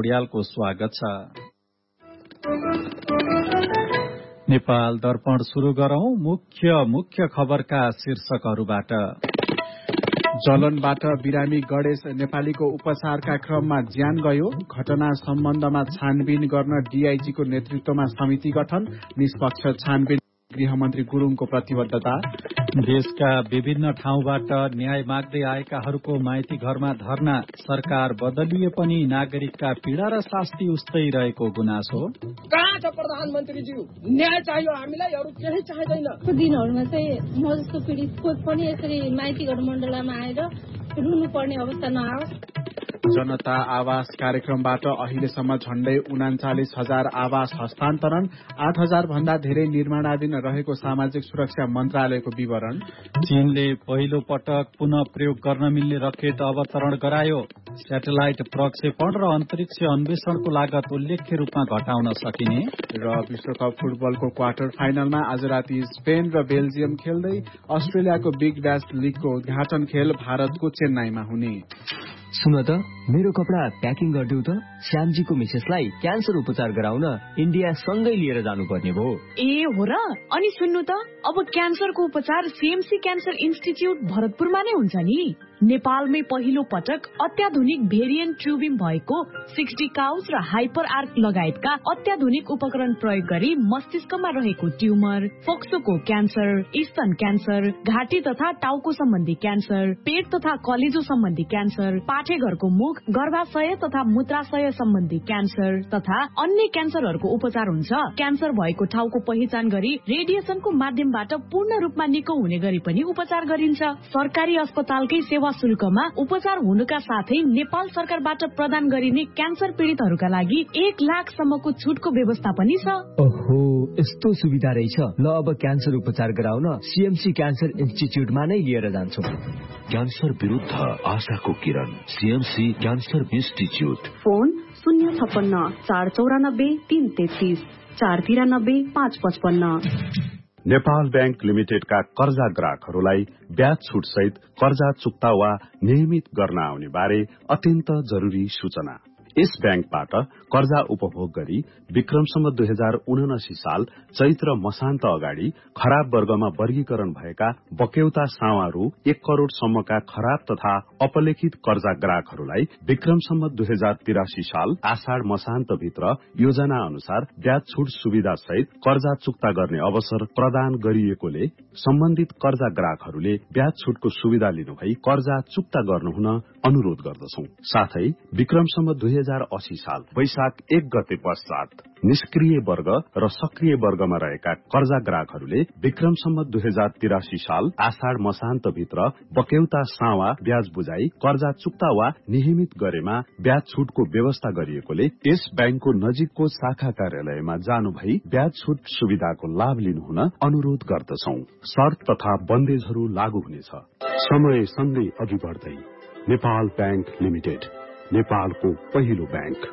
पौड्यालको स्वागत छ। नेपाल दर्पण शुरू गरौं। मुख्य खबरका शीर्षकहरूबाट। जलनबाट बिरामी गणेश नेपालीको उपचारका क्रममा ज्यान गयो। घटना सम्बन्धमा छानबिन गर्न डीआईजीको नेतृत्वमा समिति गठन। निष्पक्ष छानबिन गृहमन्त्री गुरुङको प्रतिबद्धता। देशका विभिन्न ठाउँबाट न्याय माग्दै आएकाहरूको माइती घरमा धरना। सरकार बदलिए पनि नागरिकका पीड़ा र शास्ति उस्तै रहेको गुनासो। कहाँ छ प्रधानमन्त्रीज्यू? न्याय चाहियो हामीलाई, अरू केही चाहिँदैन। दिनहरूमा चाहिँ म जस्तो पीडितको पनि यसरी माइती घर मण्डलमा आएर रुनु पर्ने अवस्था नआओस्। जनता आवास कार्यक्रमबाट अहिलेसम्म झण्डै 39,000 आवास हस्तान्तरण। 8,000 भन्दा धेरै निर्माणाधीन रहेको सामाजिक सुरक्षा मन्त्रालयको विवरण। चीनले पहिलो पटक पुनः प्रयोग गर्न मिल्ने रकेट अवतरण गरायो। स्याटेलाइट प्रक्षेपण र अन्तरिक्ष अन्वेषणको लागत उल्लेख्य रूपमा घटाउन सकिने। र विश्वकप फुटबलको क्वार्टर फाइनलमा आज राति स्पेन र बेल्जियम खेल्दै अस्ट्रेलियाको बिग ब्याश लीगको उद्घाटन खेल भारतको चेन्नईमा हुने। सुन त, मेरो कपडा प्याकिङ गरिदेऊ त। श्यामजीको मिसेसलाई क्यान्सर उपचार गराउन इन्डिया सँगै लिएर जानुपर्ने भयो। ए हो र? अनि सुन्नु त, अब क्यान्सरको उपचार सीएमसी क्यान्सर इन्स्टिच्युट भरतपुरमा नै हुन्छ नि। नेपालमै पहिलो पटक अत्याधुनिक भेरिएन्ट ट्युबिङ भएको 60 काउज र हाइपर आर्क लगायतका अत्याधुनिक उपकरण प्रयोग गरी मस्तिष्कमा रहेको ट्युमर, फोक्सोको क्यान्सर, स्तन क्यान्सर, घाँटी तथा टाउको सम्बन्धी क्यान्सर, पेट तथा कलेजो सम्बन्धी क्यान्सर, पाठेघरको मुख, गर्भाशय तथा मूत्राशय सम्बन्धी क्यान्सर तथा अन्य क्यान्सरहरूको उपचार हुन्छ। क्यान्सर भएको ठाउँको पहिचान गरी रेडिएसनको माध्यमबाट पूर्ण रूपमा निको हुने गरी पनि उपचार गरिन्छ। सरकारी अस्पतालकै सेवा शुल्कमा उपचार हुनुका साथै नेपाल सरकारबाट प्रदान गरिने क्यान्सर पीडितहरूका लागि 1 लाखसम्मको छुटको व्यवस्था पनि छ। ओहो, यस्तो सुविधा रहेछ। ल, अब क्यान्सर उपचार गराउन सीएमसी क्यान्सर इन्स्टिच्युटमा नै लिएर जान्छु। क्यान्सर विरुद्ध आशाको किरण, CMC cancer institute. Phone 056 494 333 493 555। Nepal bank लिमिटेडका कर्जा ग्राहकहरूलाई ब्याज छुट सहित कर्जा चुक्ता वा नियमित गर्न आउने बारे अत्यन्त जरूरी सूचना। यस बैंकबाट कर्जा उपभोग गरी विक्रमसम्म 2079 साल चैत्र मसान्त अगाडि खराब वर्गमा वर्गीकरण भएका बक्यौता सावा रु 1 करोड़ सम्मका खराब तथा अपलेखित कर्जा ग्राहकहरूलाई विक्रमसम्म 2083 साल आषाढ़ मसान्त भित्र योजना अनुसार ब्याज छुट सुविधा सहित कर्जा चुक्ता गर्ने अवसर प्रदान गरिएकोले सम्बन्धित कर्जा ग्राहकहरूले ब्याज छुटको सुविधा लिनुभई कर्जा चुक्ता गर्नुहुन अनुरोध गर्दछौं। साथै विक्रमसम्म 2080 साल वैशाख 1 गते पश्चात निष्क्रिय वर्ग र सक्रिय वर्गमा रहेका कर्जा ग्राहकहरूले विक्रमसम्म 2083 साल आषाढ़ मसान्त भित्र बक्यौता सावा ब्याज बुझाई कर्जा चुक्ता वा नियमित गरेमा ब्याज छुटको व्यवस्था गरिएकोले यस बैंकको नजिकको शाखा कार्यालयमा जानु भई ब्याज छुट सुविधाको लाभ लिनुहुन अनुरोध गर्दछौं। शर्त तथा बन्देजहरू लागू हुनेछ। समय सँगै अघि बढ्दै नेपाल बैंक लिमिटेड, नेपालको पहिलो बैंक।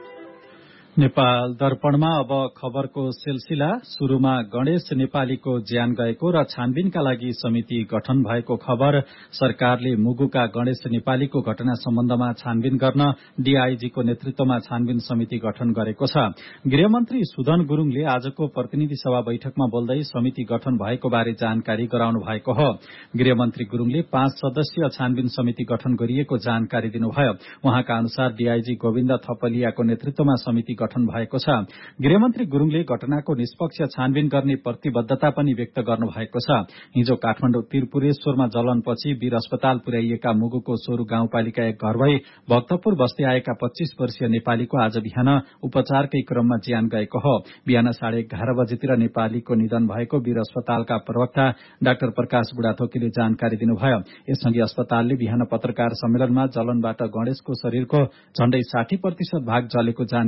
नेपाल दर्पणमा अब खबरको सिलसिला। शुरूमा गणेश नेपालीको ज्यान गएको र छानबिनका लागि समिति गठन भएको खबर। सरकारले मुगुका गणेश नेपालीको घटना सम्बन्धमा छानबिन गर्न डीआईजीको नेतृत्वमा छानबिन समिति गठन गरेको छ। गृहमन्त्री सुदन गुरुङले आजको प्रतिनिधि सभा बैठकमा बोल्दै समिति गठन भएको बारे जानकारी गराउनु भएको हो। गृहमन्त्री गुरुङले 5 सदस्यीय छानबिन समिति गठन गरिएको जानकारी दिनुभयो। उहाँका अनुसार डीआईजी गोविन्द थपलियाको नेतृत्वमा समिति गठन भएको छ। गृहमन्त्री गुरुङले घटनाको निष्पक्ष छानबिन गर्ने प्रतिबद्धता पनि व्यक्त गर्नु भएको छ। हिजो काठमाडौँ त्रिपुरेश्वरमा जलनपछि वीर अस्पताल पुर्याइएका मुगुको सोरु गाउँपालिका एक घर भई भक्तपुर बस्दै आएका 25 वर्षीय नेपालीको आज बिहान उपचारकै क्रममा ज्यान गएको हो। बिहान 11:30 बजेतिर नेपालीको निधन भएको वीर अस्पतालका प्रवक्ता डाक्टर प्रकाश बुढाथोकीले जानकारी दिनुभयो। यससँगै अस्पतालले बिहान पत्रकार सम्मेलनमा जलनबाट गणेशको शरीरको झण्डै 60% भाग जलेको जानकारी दिएको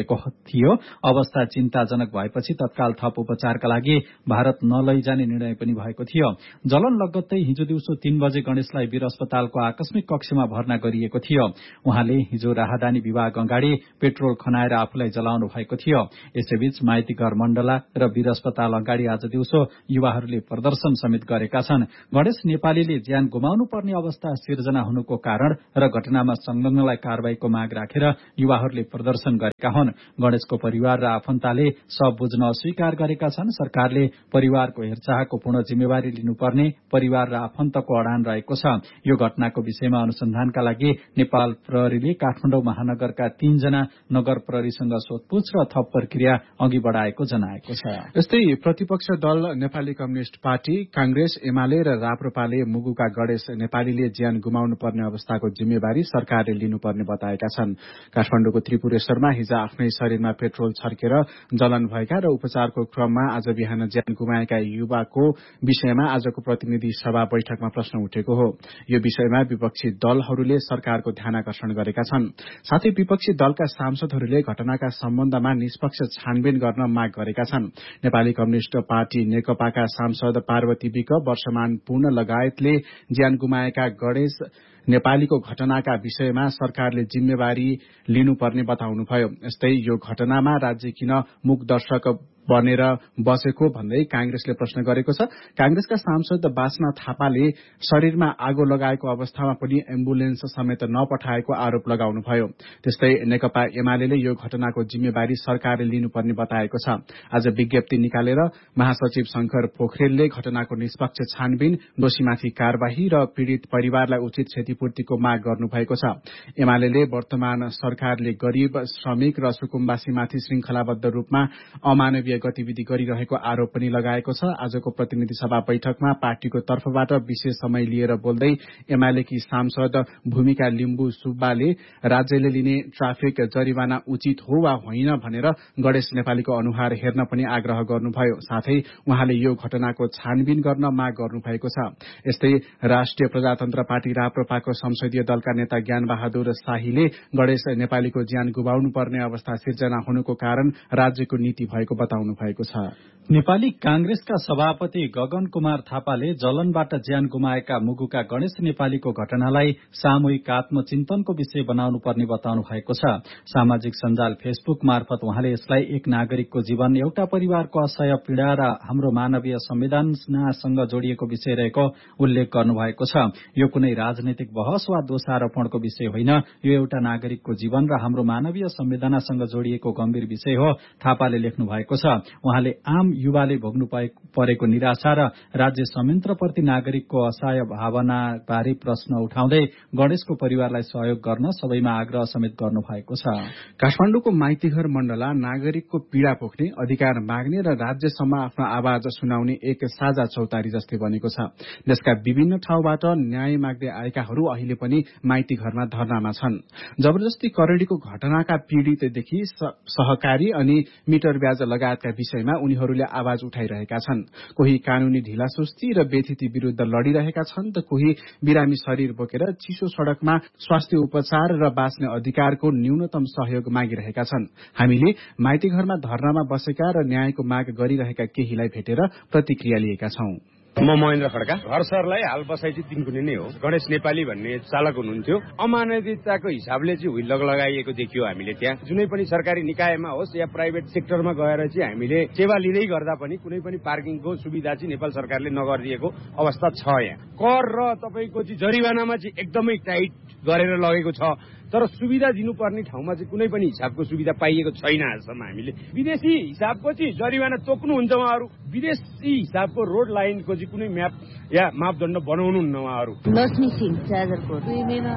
गरिएको थियो। अवस्था चिन्ताजनक भएपछि तत्काल थप उपचारका लागि भारत नलैजाने निर्णय पनि भएको थियो। जलन लगत्तै हिजो दिउँसो 3 बजे गणेशलाई वीर अस्पतालको आकस्मिक कक्षमा भर्ना गरिएको थियो। उहाँले हिजो राहदानी विभाग अगाडि पेट्रोल खनाएर आफूलाई जलाउनु भएको थियो। यसैबीच माइती घर मण्डला र वीर अस्पताल अगाडि आज दिउँसो युवाहरूले प्रदर्शन समेत गरेका छन्। गणेश नेपालीले ज्यान गुमाउनु पर्ने अवस्था सिर्जना हुनुको कारण र घटनामा संलग्नलाई कारबाहीको माग राखेर युवाहरूले प्रदर्शन गरेका हुन्। गणेशको परिवार र आफन्तले सब बुझ्न अस्वीकार गरेका छन्। सरकारले परिवारको हेरचाहको पूर्ण जिम्मेवारी लिनुपर्ने परिवार र आफन्तको अडान रहेको छ। यो घटनाको विषयमा अनुसन्धानका लागि नेपाल प्रहरीले काठमाडौँ महानगरका 3 जना नगर प्रहरीसँग सोधपूछ र थप प्रक्रिया अघि बढ़ाएको जनाएको छ। यस्तै प्रतिपक्ष दल नेपाली कम्युनिष्ट पार्टी, कांग्रेस, एमाले र राप्रपाले मुगुका गणेश नेपालीले ज्यान गुमाउनु पर्ने अवस्थाको जिम्मेवारी सरकारले लिनुपर्ने बताएका छन्। काठमाडौँको त्रिपुरेश्वरमा हिज आफ्नै शरीरमा पेट्रोल छर्केर जलन भएका र उपचारको क्रममा आज बिहान ज्यान गुमाएका युवाको विषयमा आजको प्रतिनिधि सभा बैठकमा प्रश्न उठेको हो। यो विषयमा विपक्षी दलहरूले सरकारको ध्यानाकर्षण गरेका छन्। साथै विपक्षी दलका सांसदहरूले घटनाका सम्बन्धमा निष्पक्ष छानबिन गर्न माग गरेका छन्। नेपाली कम्युनिष्ट पार्टी नेकपाका सांसद पार्वती विक, वर्षमान पूर्ण लगायतले ज्यान गुमाएका गणेश नेपालीको घटनाका विषयमा सरकारले जिम्मेवारी लिनुपर्ने बताउनुभयो। यस्तै यो घटनामा राज्य किन मूक दर्शक बनेर बसेको भन्दै कांग्रेसले प्रश्न गरेको छ। कांग्रेसका सांसद बासना थापाले शरीरमा आगो लगाएको अवस्थामा पनि एम्बुलेन्स समेत नपठाएको आरोप लगाउनुभयो। त्यस्तै नेकपा एमाले यो घटनाको जिम्मेवारी सरकारले लिनुपर्ने बताएको छ। आज विज्ञप्ति निकालेर महासचिव शंकर पोखरेलले घटनाको निष्पक्ष छानबिन, दोषीमाथि कार्यवाही र पीड़ित परिवारलाई उचित क्षतिपूर्तिको माग गर्नुभएको छ। एमाले वर्तमान सरकारले गरीब, श्रमिक र सुकुम्बासीमाथि श्रृंखलाबद्ध रूपमा अमानवीय गतिविधि गरिरहेको आरोप पनि लगाएको छ। आजको प्रतिनिधि सभा बैठकमा पार्टीको तर्फबाट विशेष समय लिएर बोल्दै एमालेकी सांसद भूमिका लिम्बु सुब्बाले राज्यले लिने ट्राफिक जरिवाना उचित हो वा होइन भनेर गणेश नेपालीको अनुहार हेर्न पनि आग्रह गर्नुभयो। साथै उहाँले यो घटनाको छानबिन गर्न माग गर्नुभएको छ। यस्तै राष्ट्रिय प्रजातन्त्र पार्टी राप्रपाको संसदीय दलका नेता ज्ञान बहादुर शाहीले गणेश नेपालीको ज्यान गुमाउनु पर्ने अवस्था सिर्जना हुनुको कारण राज्यको नीति भएको बताउनु भएको छ। नेपाली कांग्रेसका सभापति गगन कुमार थापाले जलनबाट ज्यान गुमाएका मुगुका गणेश नेपालीको घटनालाई सामूहिक आत्मचिन्तनको विषय बनाउनु पर्ने बताउनु भएको छ। सामाजिक सञ्जाल फेसबुक मार्फत उहाँले यसलाई एक नागरिकको जीवन, एउटा परिवारको असह्य पीड़ा र हाम्रो मानवीय संवेदनासँग जोडिएको विषय रहेको उल्लेख गर्नुभएको छ। यो कुनै राजनैतिक बहस वा दोषारोपणको विषय होइन, यो एउटा नागरिकको जीवन र हाम्रो मानवीय संवेदनासँग जोडिएको गम्भीर विषय हो, थापाले लेख्नु भएको छ। उहाँले आम युवाले भोग्नु परेको निराशा र राज्य संयन्त्रप्रति नागरिकको असहाय भावना बारे प्रश्न उठाउँदै गणेशको परिवारलाई सहयोग गर्न सबैमा आग्रह समेत गर्नु भएको छ। काठमाडौँको माइतीघर मण्डला नागरिकको पीड़ा पोख्ने, अधिकार माग्ने र राज्यसम्म आफ्नो आवाज सुनाउने एक साझा चौतारी जस्तै बनेको छ। देशका विभिन्न ठाउँबाट न्याय माग्दै आएकाहरू अहिले पनि माइतीघरमा धरनामा छन्। जबरजस्ती करेडीको घटनाका पीड़ितदेखि सहकारी अनि मिटर ब्याज लगायतका विषयमा उनीहरूले आवाज उठाइरहेका छन्। कोही कानूनी ढिलासुस्ती र बेथिति विरूद्ध लड़िरहेका छन्, त कोही बिरामी शरीर बोकेर चिसो सड़कमा स्वास्थ्य उपचार र बाँच्ने अधिकारको न्यूनतम सहयोग मागिरहेका छन्। हामीले माइतीघरमा धरनामा बसेका र न्यायको माग गरिरहेका केहीलाई भेटेर प्रतिक्रिया लिएका छौं। म महेन्द्र खड्का। घर सरलाई हाल बसाइ चाहिँ तिनकुने नै हो। गणेश नेपाली भन्ने चालक हुनुहुन्थ्यो। अमानवीयताको हिसाबले चाहिँ हुइलग लगाइएको देखियो हामीले त्यहाँ। जुनै पनि सरकारी निकायमा होस् या प्राइभेट सेक्टरमा गएर चाहिँ हामीले सेवा लिँदै गर्दा पनि कुनै पनि पार्किङको सुविधा चाहिँ नेपाल सरकारले नगरिदिएको अवस्था छ। यहाँ कर र तपाईँको चाहिँ जरिवानामा चाहिँ एकदमै टाइट गरेर लगेको छ, तर सुविधा दिनुपर्ने ठाउँमा चाहिँ कुनै पनि हिसाबको सुविधा पाइएको छैन आजसम्म। हामीले विदेशी हिसाबको चाहिँ जरिवाना तोक्नुहुन्छ उहाँहरू, विदेशी हिसाबको रोड लाइनको चाहिँ कुनै म्याप या मापदण्ड बनाउनुहुन्न उहाँहरू। लक्ष्मी सिंह जाजरकोट 2 महिना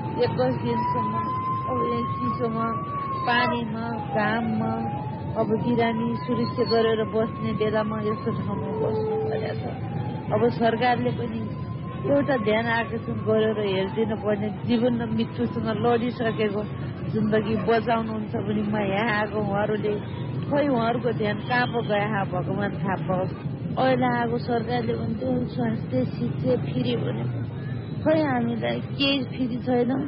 21 दिनसम्म अब चिसोमा, पानीमा, घाममा अब बिरामी सुरक्षा गरेर बस्ने बेलामा यस्तो ठाउँमा बस्नु परेको छ। अब सरकारले पनि एउटा ध्यान आकर्षण गरेर हेरिदिनु पर्ने, जीवन र मृत्युसँग लडिसकेको जिन्दगी बचाउनुहुन्छ भने म यहाँ आएको उहाँहरूले खोइ उहाँहरूको ध्यान कहाँ पो गए भगवान थाहा पाओस्। अहिले आएको सरकारले भन्थ्यो स्वास्थ्य शिक्षा फ्री भने खोइ हामीलाई केही फ्री छैन।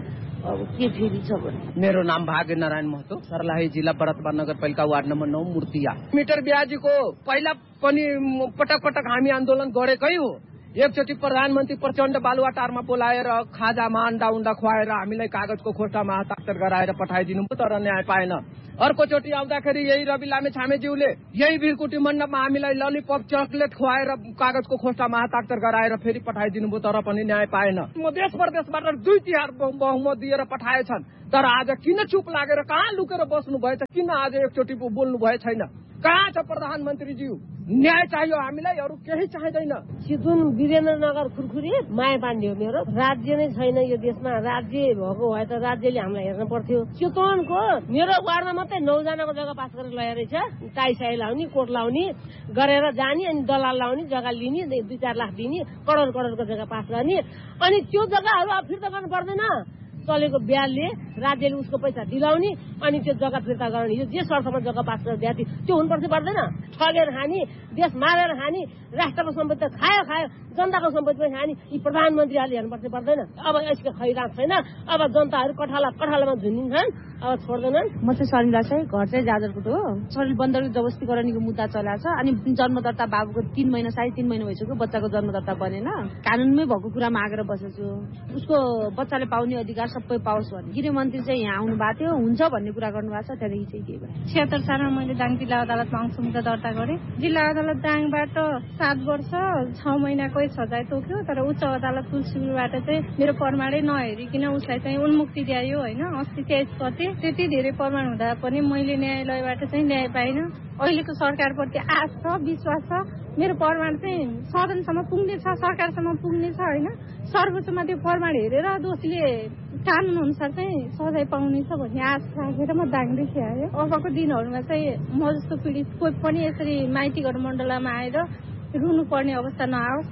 अब के फेरि छ भने। मेरो नाम भाग्य नारायण महतो, सर्लाही जिल्ला बरतवा नगरपालिका वार्ड नम्बर 9 मुर्तिया। मिटर ब्याजीको पहिला पनि पटक पटक हामी आन्दोलन गरेकै हो। एकचोटि प्रधानमन्त्री प्रचण्ड बालुवाटारमा बोलाएर खाजामा अन्डा उन्डा खुवाएर हामीलाई कागजको खोस्टामा हस्ताक्षर गराएर पठाइदिनु भयो, तर न्याय पाएन। अर्कोचोटि आउँदाखेरि यही रवि लामे छामेज्यूले यही भिरकुटी मण्डपमा हामीलाई ललिपप चकलेट खुवाएर कागजको खोस्टामा हस्ताक्षर गराएर फेरि पठाइदिनु भयो, तर पनि न्याय पाएन। देश प्रदेशबाट 2/3 बहुमत दिएर पठाएछन्, तर आज किन चुप लागेर कहाँ लुकेर बस्नु भएछ? किन आज एकचोटि बोल्नु भए छैन? कहाँ छ प्रधानमन्त्रीज्यू? न्याय चाहियो हामीलाई, अरू केही चाहिँदैन। सिद्धुम वीरेन्द्रनगर खुरखुरी माया पाण्डे हो मेरो। राज्य नै छैन यो देशमा, राज्य भएको भए त राज्यले हामीलाई हेर्न पर्थ्यो। चितवनको मेरो वार्डमा मात्रै 9 जनाको जग्गा पास गरेर ल्याएर रहेछ। टाइसाई लाउने, कोट लाउने गरेर जाने, अनि दलाल लाउने, जग्गा लिने, 2-4 लाख दिने, करोड करोडको जग्गा पास गर्ने। अनि त्यो जग्गाहरू अब फिर्ता गर्नु पर्दैन। चलेको ब्याजले राज्यले उसको पैसा दिलाउने, अनि त्यो जग्गा फिर्ता गर्ने। यो जे शर्तमा जग्गा पास गरेर दिएको थियो त्यो हुनुपर्छ पर्दैन? ठगेर खाने, देश मारेर खाने, राष्ट्रको सम्पत्ति खायो, जनताको सम्पत्ति पनि खाने, यी प्रधानमन्त्रीहरूले हेर्नुपर्छ पर्दैन? अब यसको खैरात छैन। अब जनताहरू कठालामा झुन्डिन्छन्, अब छोड्दैनन्। म चाहिँ सरिला चाहिँ घर चाहिँ जाजरकोट हो। शरीर बन्दरको जबरजस्तीकरणीको मुद्दा चलाएको छ। अनि जन्मदर्ता बाबुको 3 महिना 3.5 महिना भइसक्यो, बच्चाको जन्मदर्ता बनेन। कानुनमै भएको कुरामा आग्रह बसेछु, उसको बच्चाले पाउने अधिकार सबै पाओस् भन्ने। गृहमन्त्री चाहिँ यहाँ आउनु भएको थियो, हुन्छ भन्ने कुरा गर्नुभएको छ। त्यहाँदेखि चाहिँ के भयो? 76 सालमा मैले दाङ जिल्ला अदालतमा अंशमुद्दा दर्ता गरेँ। जिल्ला अदालत दाङबाट 7 वर्ष 6 महिनाकै सजाय तोक्यो, तर उच्च अदालत तुलसीपुरबाट चाहिँ मेरो प्रमाणै नहेरिकन उसलाई चाहिँ उन्मुक्ति दियो होइन। अस्ति 23 गते त्यति धेरै प्रमाण हुँदा पनि मैले न्यायालयबाट चाहिँ न्याय पाइनँ। अहिलेको सरकारप्रति आश छ, विश्वास छ। मेरो प्रमाण चाहिँ सदनसम्म पुग्नेछ, सरकारसम्म पुग्नेछ होइन। सर्वोच्चमा त्यो प्रमाण हेरेर दोषीले कानुन अनुसार चाहिँ सजाय पाउनेछ भन्ने आश राखेर म दाङदेखि आएँ। अबको दिनहरूमा चाहिँ म जस्तो पीडित कोही पनि यसरी माइतीघर मण्डलमा आएर रुनुपर्ने अवस्था नआओस्।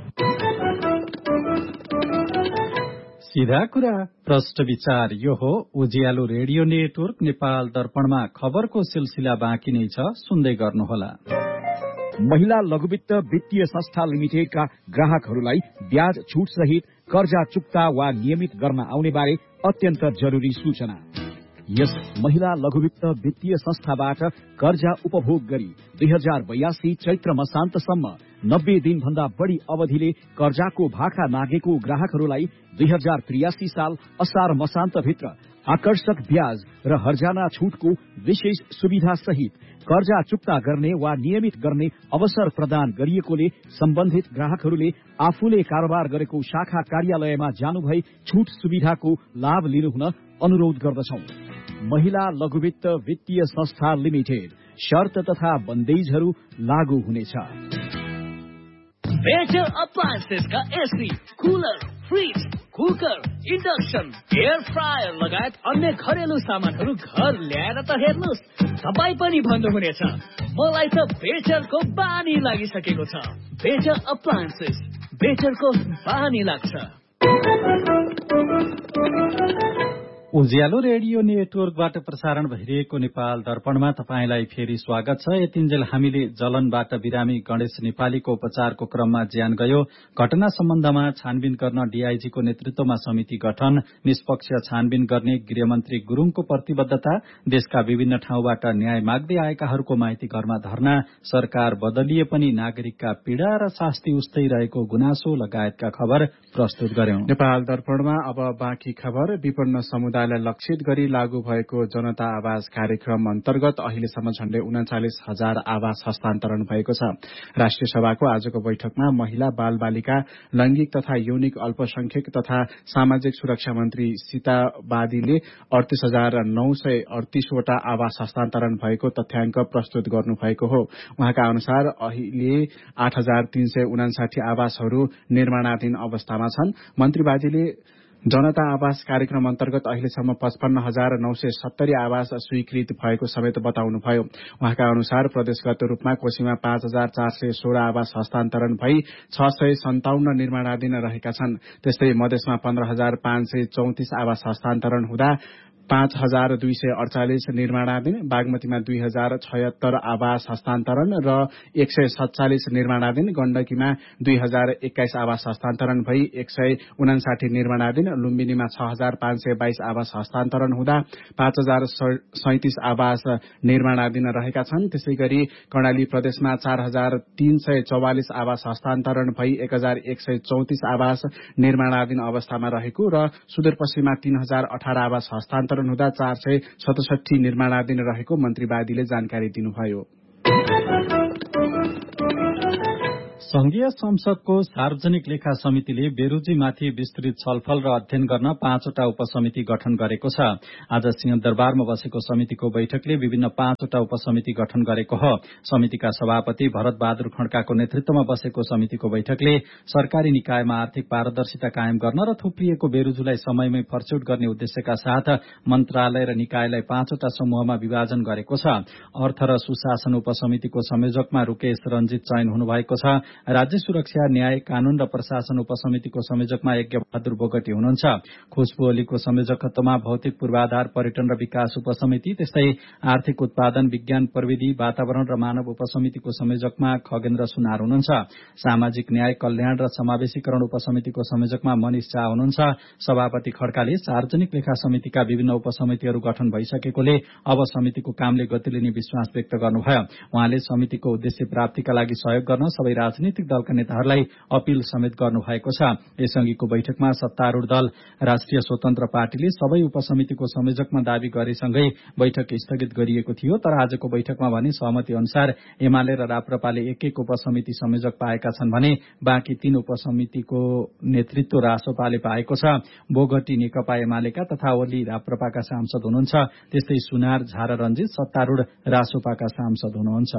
सीधा कुरा प्रश्न विचार यो हो। उज्यालो रेडियो नेटवर्क नेपाल दर्पणमा खबरको सिलसिला बाँकी नै छ, सुन्दै गर्नुहोला। महिला लघुवित्त वित्तीय संस्था लिमिटेडका ग्राहकहरूलाई ब्याज छुट सहित कर्जा चुक्ता वा नियमित गर्न आउने बारे अत्यन्त जरुरी सूचना। यस महिला लघुवित्त वित्तीय संस्थाबाट कर्जा उपभोग गरी 2082 चैत्र मसान्तसम्म 90 दिनभन्दा बढ़ी अवधिले कर्जाको भाका नागेको ग्राहकहरूलाई 2083 साल असार मसान्तभित्र आकर्षक ब्याज र हर्जाना छुटको विशेष सुविधा सहित कर्जा चुक्ता गर्ने वा नियमित गर्ने अवसर प्रदान गरिएकोले सम्बन्धित ग्राहकहरूले आफूले कारोबार गरेको शाखा कार्यालयमा जानुभई छुट सुविधाको लाभ लिनुहुन अनुरोध गर्दछौं। महिला लघुवित्त वित्तीय संस्था लिमिटेड, शर्त तथा बन्देजहरू लागू हुनेछ। Better अप्लायन्सेसका AC, cooler, fridge, cooker, induction, air fryer लगायत अन्य घरेलु सामानहरू घर ल्याएर त हेर्नुहोस्, तपाईँ पनि भन्नुहुनेछ मलाई त बेटरको बानी लागिसकेको छ। बेटर अप्लायन्सेस, बेटरको बानी लाग्छ। उज्यालो रेडियो नेटवर्कबाट प्रसारण भइरहेको नेपाल दर्पणमा तपाईंलाई फेरि स्वागत छ। यतिन्जेल हामीले जलनबाट बिरामी गणेश नेपालीको उपचारको क्रममा ज्यान गयो घटना सम्बन्धमा छानबिन गर्न डीआईजीको नेतृत्वमा समिति गठन, निष्पक्ष छानबिन गर्ने गृहमन्त्री गुरूङको प्रतिबद्धता, देशका विभिन्न ठाउँबाट न्याय माग्दै आएकाहरूको माइती घरमा धरना, सरकार बदलिए पनि नागरिकका पीड़ा र शास्ति उस्तै रहेको गुनासो लगायतका खबर प्रस्तुत गर्यौं। नेपाल दर्पणमा अब बाँकी खबर। विपन्न समुदायलाई लक्षित गरी लागू भएको जनता आवास कार्यक्रम अन्तर्गत अहिलेसम्म झण्डै 39,000 आवास हस्तान्तरण भएको छ। राष्ट्रिय सभाको आजको बैठकमा महिला, बाल बालिका, लैंगिक तथा यौनिक अल्पसंख्यक तथा सामाजिक सुरक्षा मन्त्री सीता बादीले 38,938 वटा आवास हस्तान्तरण भएको तथ्याङ्क प्रस्तुत गर्नुभएको हो। उहाँका अनुसार अहिले 8,359 आवासहरू निर्माणाधीन अवस्थामा छन्। मन्त्री बादीले जनता आवास कार्यक्रम अन्तर्गत अहिलेसम्म 55,970 आवास स्वीकृत भएको समेत बताउनुभयो। उहाँका अनुसार प्रदेशगत रूपमा कोशीमा 5,416 आवास हस्तान्तरण भई 657 निर्माणाधीन रहेका छन्। त्यस्तै मधेसमा 15,534 आवास हस्तान्तरण हुँदा 5248 निर्माणाधीन, बागमतीमा 2076 आवास हस्तान्तरण र 147 निर्माणाधीन, गण्डकीमा 2021 आवास हस्तान्तरण भई 159 निर्माणाधीन, लुम्बिनीमा 6522 आवास हस्तान्तरण हुँदा 5037 आवास निर्माणाधीन रहेका छन्। त्यसै गरी कर्णाली प्रदेशमा 4344 आवास हस्तान्तरण भई 1134 आवास निर्माणाधीन अवस्थामा रहेको र सुदूरपश्चिममा 3018 आवास हस्तान्तरण हुँदा 467 निर्माणाधीन रहेको मन्त्री बादीले जानकारी दिनुभयो। संघीय संसदको सार्वजनिक लेखा समितिले बेरोजीमाथि विस्तृत छलफल र अध्ययन गर्न 5वटा उपसमिति गठन गरेको छ। आज सिंहदरबारमा बसेको समितिको बैठकले विभिन्न 5वटा उपसमिति गठन गरेको हो। समितिका सभापति भरत बहादुर खड्काको नेतृत्वमा बसेको समितिको बैठकले सरकारी निकायमा आर्थिक पारदर्शिता कायम गर्न र थुप्रिएको बेरोजूलाई समयमै फर्स्यौट गर्ने उद्देश्यका साथ मन्त्रालय र निकायलाई 5वटा समूहमा विभाजन गरेको छ। अर्थ र सुशासन उपसमितिको संयोजकमा रुकेश रञ्जित चयन हुनुभएको छ। राज्य सुरक्षा, न्याय, कानून र प्रशासन उपसमितिको संयोजकमा यज्ञ बहादुर बोगटी हुनुहुन्छ। खुशबु ओलीको संयोजकत्वमा भौतिक पूर्वाधार, पर्यटन र विकास उपसमिति, त्यस्तै आर्थिक उत्पादन, विज्ञान, प्रविधि, वातावरण र मानव उपसमितिको संयोजकमा खगेन्द्र सुनार हुनुहुन्छ। सामाजिक न्याय, कल्याण र समावेशीकरण उपसमितिको संयोजकमा मनिष झा हुनुहुन्छ। सभापति खड्काले सार्वजनिक लेखा समितिका विभिन्न उपसमितिहरू गठन भइसकेकोले अब समितिको कामले गति लिने विश्वास व्यक्त गर्नुभयो। उहाँले समितिको उद्देश्य प्राप्तिका लागि सहयोग गर्न सबै राजनीतिक दलका नेताहरूलाई अपील समेत गर्नुभएको छ। यसअघिको बैठकमा सत्तारूढ़ दल राष्ट्रिय स्वतन्त्र पार्टीले सबै उपसमितिको संयोजकमा दावी गरेसँगै बैठक स्थगित गरिएको थियो। तर आजको बैठकमा भने सहमति अनुसार एमाले र राप्रपाले एक उपसमिति संयोजक पाएका छन् भने बाँकी 3 उपसमितिको नेतृत्व रासोपाले पाएको छ। बोगटी नेकपा एमालेका तथा ओली राप्रपाका सांसद हुनुहुन्छ। त्यस्तै सुनार, झा र रञ्जित सत्तारूढ़ रासोपाका सांसद हुनुहुन्छ।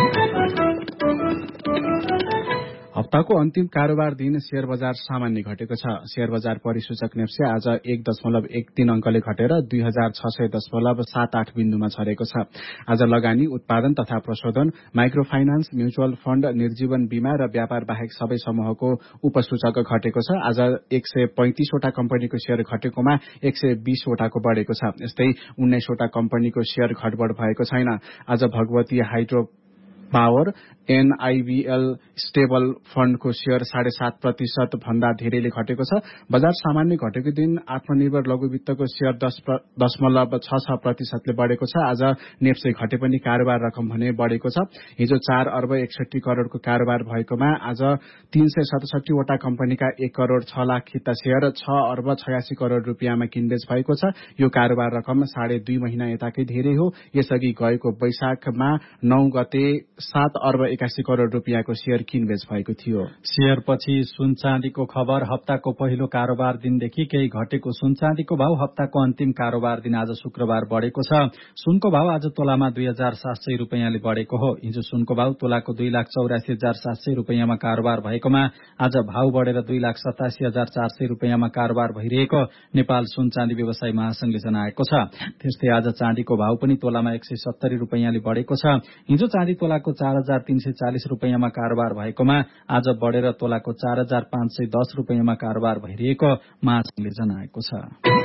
हप्ताको अन्तिम कारोबार दिन शेयर बजार सामान्य घटेको छ। शेयर बजार परिसूचक नेप्से आज 1.13 अंकले घटेर 2600.78 बिन्दुमा छरेको छ। आज लगानी, उत्पादन तथा प्रशोधन, माइक्रो फाइनान्स, म्युचुअल फण्ड, निर्जीवन बीमा र व्यापार बाहेक सबै समूहको उपसूचक घटेको छ। आज 135 वटा कम्पनीको शेयर घटेकोमा 120 वटाको बढेको छ। यस्तै 19 वटा कम्पनीको शेयर घटबढ भएको छैन। आज Bhagwati hydro power, एनआईबीएल stable फण्डको share 7.5% भन्दा धेरैले घटेको छ। बजार सामान्य घटेको दिन आत्मनिर्भर लघु वित्तको शेयर 10.66% बढेको छ। आज नेप्से घटे पनि कारोबार रकम भने बढेको छ। हिजो 4 अर्ब 61 करोड़को कारोबार भएकोमा आज 367 वटा कम्पनीका 1 करोड़ 6 लाख खिता शेयर 6 अर्ब 86 करोड़ रुपियाँमा किनबेच भएको छ। यो कारोबार रकम 2.5 महिना यताकै धेरै हो। यसअघि गएको वैशाखमा 9 गते 7 अर्ब 81 करोड़ रुपियाँको शेयर किनबेच भएको थियो। शेयर पछि सुन चाँदीको खबर। हप्ताको पहिलो कारोबार दिनदेखि केही घटेको सुन चाँदीको भाव हप्ताको अन्तिम कारोबार दिन आज शुक्रबार बढेको छ। सुनको भाव आज तोलामा 2700 रुपियाँले बढेको हो। हिजो सुनको भाव तोलाको 2,84,700 रुपियाँमा कारोबार भएकोमा आज भाव बढेर 2,87,400 रुपियाँमा कारोबार भइरहेको नेपाल सुन चाँदी व्यवसायी महासंघले जनाएको छ। त्यस्तै आज चाँदीको भाव पनि तोलामा 170 रुपियाँले बढेको छ। हिजो चाँदी तोलाको 4,340 रुपियाँमा कारोबार भएकोमा आज बढेर तोलाको 4,510 रुपियाँमा कारोबार भइरहेको महासंघले जनाएको छ।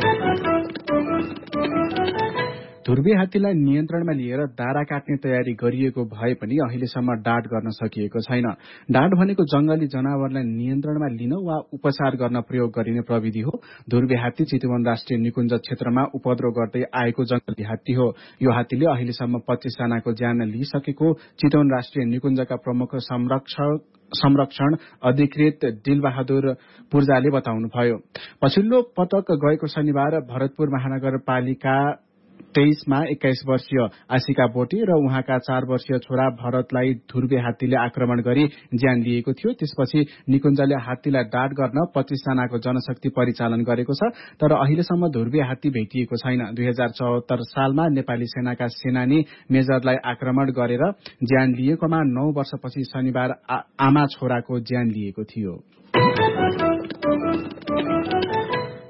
ध्रुवे हात्तीलाई नियन्त्रणमा लिएर दारा काट्ने तयारी गरिएको भए पनि अहिलेसम्म डाँट गर्न सकिएको छैन। डाँट भनेको जंगली जनावरलाई नियन्त्रणमा लिन वा उपचार गर्न प्रयोग गरिने प्रविधि हो। ध्रुवे हात्ती चितवन राष्ट्रिय निकुञ्ज क्षेत्रमा उपद्रव गर्दै आएको जंगली हात्ती हो। यो हात्तीले अहिलेसम्म 25 जनाको ज्यान लिइसकेको चितवन राष्ट्रिय निकुञ्जका प्रमुख संरक्षण अधिकृत दिलबहादुर पूर्जाले बताउनुभयो। पछिल्लो पटक गएको शनिबार भरतपुर महानगरपालिका 23 मा 21 वर्षीय आशिका बोटी र उहाँका 4 वर्षीय छोरा भरतलाई ध्रुवे हात्तीले आक्रमण गरी ज्यान लिएको थियो। त्यसपछि निकुञ्जले हात्तीलाई डाँट गर्न 25 जनाको जनशक्ति परिचालन गरेको छ। तर अहिलेसम्म ध्रुवे हात्ती भेटिएको छैन। 2074 सालमा नेपाली सेनाका सेनानी मेजरलाई आक्रमण गरेर ज्यान लिएकोमा 9 वर्षपछि शनिबार आमा छोराको ज्यान लिएको थियो।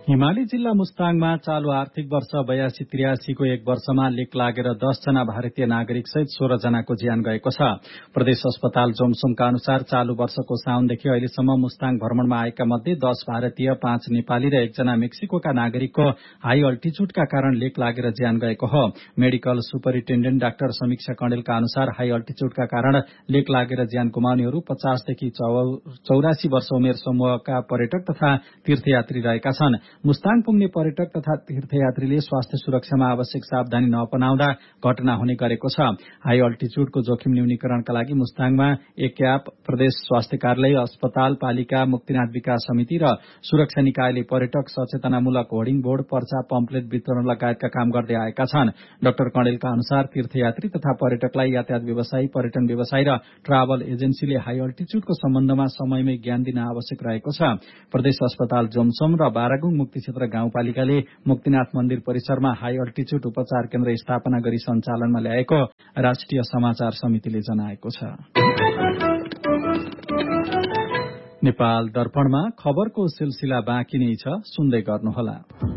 हिमाली जिल्ला मुस्ताङमा चालू आर्थिक वर्ष 82-83 को एक वर्षमा लेक लागेर 10 जना भारतीय नागरिक सहित 16 जनाको ज्यान गएको छ। प्रदेश अस्पताल जोमसोमका अनुसार चालू वर्षको साउनदेखि अहिलेसम्म मुस्ताङ भ्रमणमा आएका मध्ये 10 भारतीय, 5 नेपाली र 1 जना मेक्सिकोका नागरिकको हाई अल्टिच्युडका कारण लेक लागेर ज्यान गएको हो। मेडिकल सुपरिन्टेण्डेन्ट डाक्टर समीक्षा कणेलका अनुसार हाई अल्टिच्युडका कारण लेक लागेर ज्यान गुमाउनेहरू 50 देखि 84 वर्ष उमेर समूहका पर्यटक तथा तीर्थयात्री रहेका छन्। मुस्ताङ पुग्ने पर्यटक तथा तीर्थयात्रीले स्वास्थ्य सुरक्षामा आवश्यक सावधानी नअपनाउँदा घटना हुने गरेको छ। हाई अल्टिच्युडको जोखिम न्यूनीकरणका लागि मुस्ताङमा एक्याप, प्रदेश स्वास्थ्य कार्यालय, अस्पताल, पालिका, मुक्तिनाथ विकास समिति र सुरक्षा निकायले पर्यटक सचेतनामूलक होर्डिङ बोर्ड, पर्चा, पम्पलेट वितरण लगायतका काम गर्दै आएका छन्। डाक्टर कणेलका अनुसार तीर्थयात्री तथा पर्यटकलाई यातायात व्यवसायी, पर्यटन व्यवसायी र ट्राभल एजेन्सीले हाई अल्टिच्युडको सम्बन्धमा समयमै ज्ञान दिन आवश्यक रहेको छ। प्रदेश अस्पताल जोमसोम र बारागुङ मुक्ति क्षेत्र गाउँपालिकाले मुक्तिनाथ मन्दिर परिसरमा हाई अल्टिच्युड उपचार केन्द्र स्थापना गरी सञ्चालनमा ल्याएको राष्ट्रिय समाचार समितिले जनाएको छ। नेपाल दर्पणमा खबरको सिलसिला बाँकी नै छ, सुन्दै गर्नुहोला।